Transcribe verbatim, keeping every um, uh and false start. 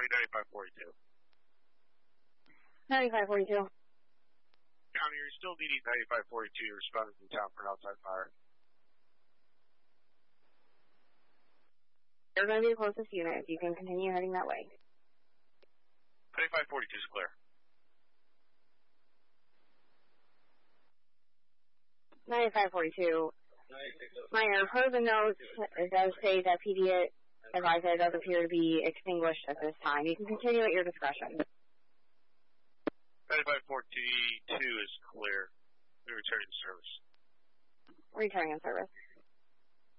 County ninety-five forty-two. ninety-five forty-two. County, you're still needing ninety-five forty-two responding to town for an outside fire. You're going to be the closest unit. You can continue heading that way. ninety-five forty-two is clear. ninety-five forty-two. Minor, per the notes, it does say that P D advised that it does appear to be extinguished at this time. You can continue at your discretion. ninety-five forty-two is clear. We're returning to service. Returning in service.